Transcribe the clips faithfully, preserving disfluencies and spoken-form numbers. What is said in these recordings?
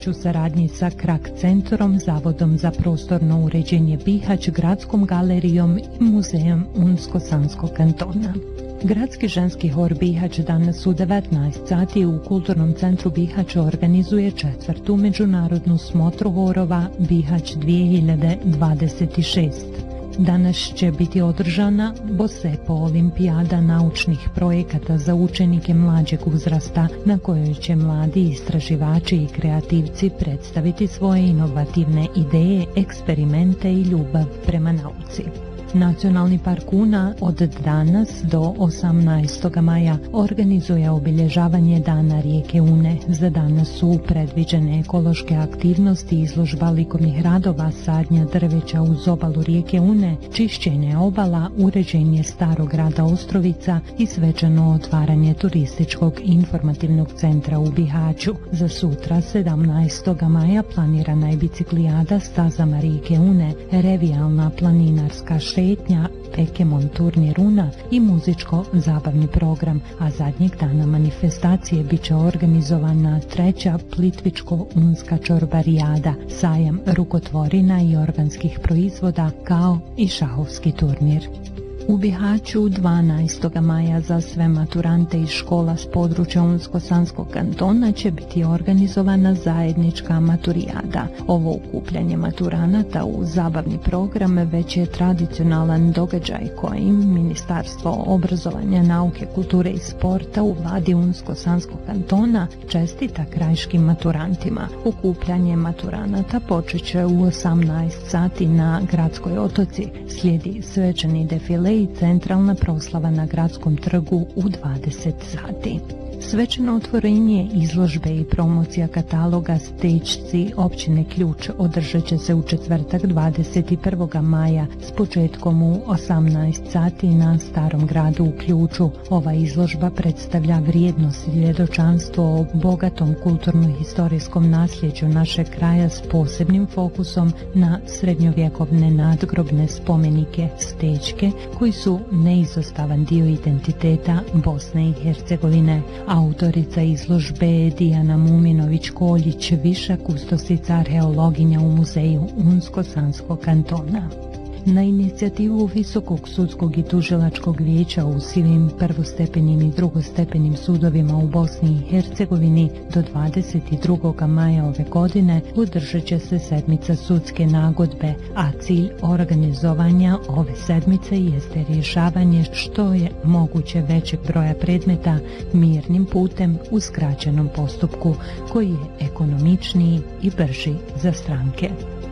u saradnji sa Krak centrom, Zavodom za prostorno uređenje Bihać, Gradskom galerijom i Muzejem Unsko-Sanskog kantona. Gradski ženski hor Bihać danas u devetnaest sati u Kulturnom centru Bihać organizuje četvrtu međunarodnu smotru horova Bihać dvije hiljade dvadeset šest. Danas će biti održana Bosepo olimpijada naučnih projekata za učenike mlađeg uzrasta, na kojoj će mladi istraživači i kreativci predstaviti svoje inovativne ideje, eksperimente i ljubav prema nauci. Nacionalni park Una od danas do osamnaestog maja organizuje obilježavanje Dana rijeke Une. Za danas su predviđene ekološke aktivnosti, izložba likovnih radova, sadnja drveća uz obalu rijeke Une, čišćenje obala, uređenje starog grada Ostrovica i svečano otvaranje turističkog informativnog centra u Bihaću. Za sutra, sedamnaestog maja, planirana je biciklijada stazama rijeke Une, revijalna planinarska šetnja, Pekemon turnir Una i muzičko-zabavni program, a zadnjeg dana manifestacije bit će organizovana treća Plitvičko-unska čorbarijada, sajam rukotvorina i organskih proizvoda, kao i šahovski turnir. U Bihaću dvanaestog maja za sve maturante iz škola s područja Unsko-Sanskog kantona će biti organizovana zajednička maturijada. Ovo okupljanje maturanata u zabavni program već je tradicionalan događaj kojim Ministarstvo obrazovanja, nauke, kulture i sporta u vladi Unsko-Sanskog kantona čestita krajiškim maturantima. Okupljanje maturanata počet će u osamnaest sati na Gradskoj otoci, slijedi svečani defile i centralna proslava na Gradskom trgu u dvadeset sati. Svečano otvorenje izložbe i promocija kataloga Stečci općine Ključ održat će se u četvrtak dvadeset prvog maja s početkom u osamnaest sati na Starom gradu u Ključu. Ova izložba predstavlja vrijedno svjedočanstvo o bogatom kulturno-historijskom nasljeđu našeg kraja s posebnim fokusom na srednjovjekovne nadgrobne spomenike Stečke, koji su neizostavan dio identiteta Bosne i Hercegovine. Autorica izložbe je Dijana Muminović-Koljić, viša kustosica arheologinja u Muzeju Unsko-Sanskog kantona. Na inicijativu Visokog sudskog i tužilačkog vijeća u svim prvostepenim i drugostepenim sudovima u Bosni i Hercegovini do dvadeset drugog maja ove godine održat će se sedmica sudske nagodbe, a cilj organizovanja ove sedmice jeste rješavanje što je moguće većeg broja predmeta mirnim putem u skraćenom postupku koji je ekonomičniji i brži za stranke.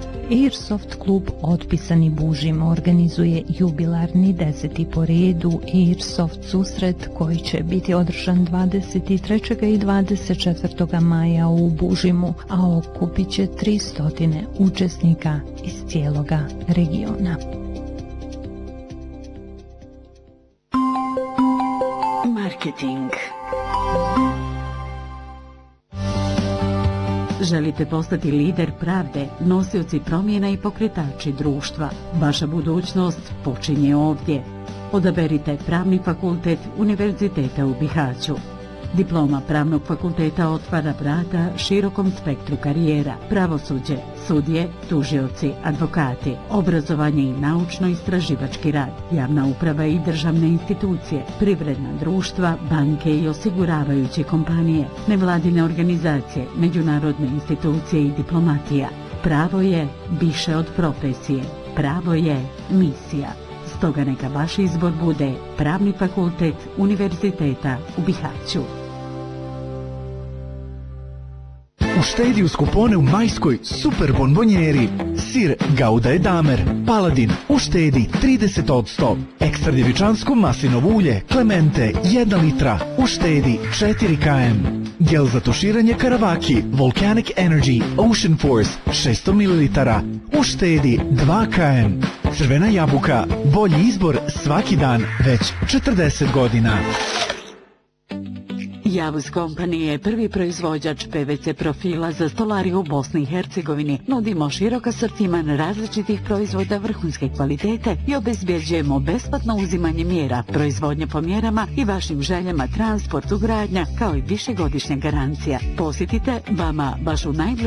Airsoft klub Otpisani Bužim organizuje jubilarni deseti po redu Airsoft susret koji će biti održan dvadeset trećeg i dvadeset četvrtog maja u Bužimu, a okupit će tristo učesnika iz cijeloga regiona. Marketing. Želite postati lider pravde, nosioci promjena i pokretači društva? Vaša budućnost počinje ovdje. Odaberite Pravni fakultet Univerziteta u Bihaću. Diploma Pravnog fakulteta otvara vrata širokom spektru karijera, pravosuđe, sudije, tužioci, advokati, obrazovanje i naučno-istraživački rad, javna uprava i državne institucije, privredna društva, banke i osiguravajuće kompanije, nevladine organizacije, međunarodne institucije i diplomatija. Pravo je više od profesije. Pravo je misija. Stoga neka vaš izbor bude Pravni fakultet Univerziteta u Bihaću. Uštedi uz kupone u majskoj super bonbonjeri. Sir Gouda et Damer, Paladin, uštedi trideset posto. Ekstra djevičansko maslinovo ulje, Clemente, jedna litra, uštedi četiri kilograma. Gel za tuširanje Karavaki, Volcanic Energy, Ocean Force, šesto mililitara, uštedi dva kilograma. Crvena jabuka, bolji izbor svaki dan, već četrdeset godina. Javuz Company je prvi proizvođač P V C profila za stolariju u Bosni i Hercegovini. Nudimo širok asortiman različitih proizvoda vrhunske kvalitete i obezbjeđujemo besplatno uzimanje mjera, proizvodnje po mjerama i vašim željama, transport, ugradnja, kao i višegodišnja garancija. Posjetite vama baš u najbližem